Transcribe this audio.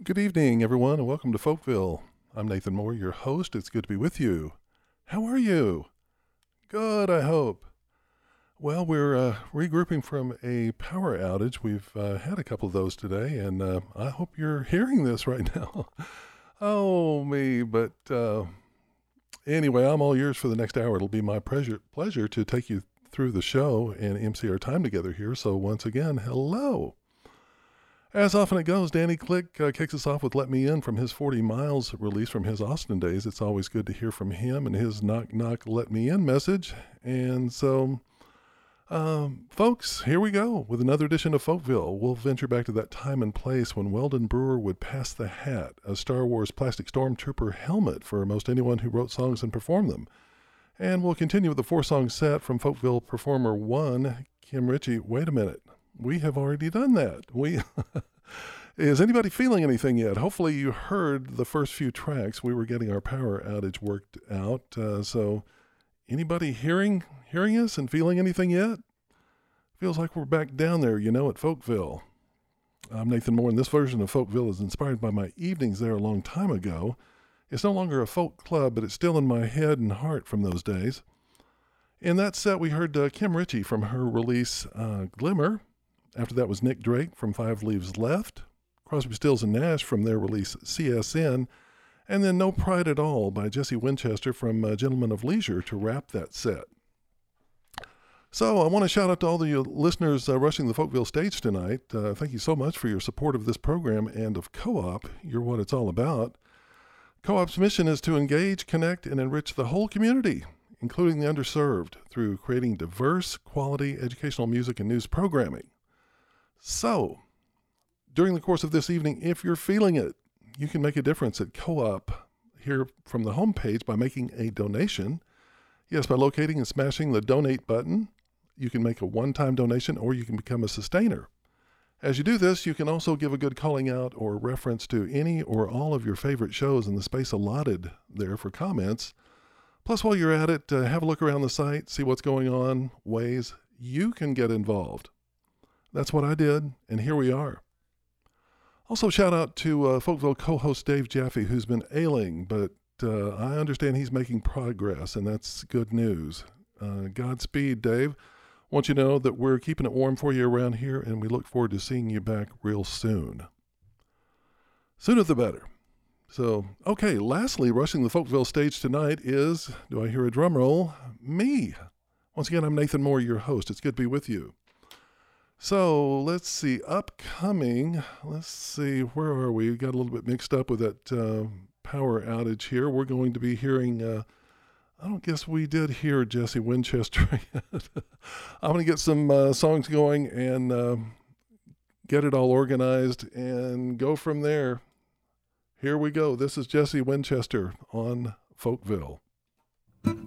Good evening, everyone, and welcome to Folkville. I'm Nathan Moore, your host. It's good to be with you. How are you? Good, I hope. Well, we're regrouping from a power outage. We've had a couple of those today, and I hope you're hearing this right now. Oh, me, but anyway, I'm all yours for the next hour. It'll be my pleasure to take you through the show and MC our time together here. So once again, hello. As often it goes, Danny Click kicks us off with Let Me In from his 40 Miles release from his Austin days. It's always good to hear from him and his knock, knock, let me in message. And so, folks, here we go with another edition of Folkville. We'll venture back to that time and place when Weldon Brewer would pass the hat, a Star Wars plastic stormtrooper helmet for most anyone who wrote songs and performed them. And we'll continue with the 4-song set from Folkville Performer 1, Kim Ritchie. Wait a minute. We have already done that. Is anybody feeling anything yet? Hopefully you heard the first few tracks. We were getting our power outage worked out. So anybody hearing us and feeling anything yet? Feels like we're back down there, at Folkville. I'm Nathan Moore, and this version of Folkville is inspired by my evenings there a long time ago. It's no longer a folk club, but it's still in my head and heart from those days. In that set, we heard Kim Ritchie from her release Glimmer. After that was Nick Drake from Five Leaves Left, Crosby, Stills, and Nash from their release CSN, and then No Pride at All by Jesse Winchester from Gentlemen of Leisure to wrap that set. So I want to shout out to all the listeners rushing the Folkville stage tonight. Thank you so much for your support of this program and of Co-op. You're what it's all about. Co-op's mission is to engage, connect, and enrich the whole community, including the underserved, through creating diverse, quality educational music and news programming. So, during the course of this evening, if you're feeling it, you can make a difference at Co-op here from the homepage by making a donation. Yes, by locating and smashing the donate button. You can make a one-time donation or you can become a sustainer. As you do this, you can also give a good calling out or reference to any or all of your favorite shows in the space allotted there for comments. Plus, while you're at it, have a look around the site, see what's going on, ways you can get involved. That's what I did, and here we are. Also, shout out to Folkville co-host Dave Jaffe, who's been ailing, but I understand he's making progress, and that's good news. Godspeed, Dave. Want you to know that we're keeping it warm for you around here, and we look forward to seeing you back real soon. Sooner the better. So, okay, lastly, rushing the Folkville stage tonight is, do I hear a drum roll? Me. Once again, I'm Nathan Moore, your host. It's good to be with you. So let's see, upcoming, where are we? We got a little bit mixed up with that power outage here. We're going to be hearing, I don't guess we did hear Jesse Winchester yet. I'm going to get some songs going and get it all organized and go from there. Here we go. This is Jesse Winchester on Folkville.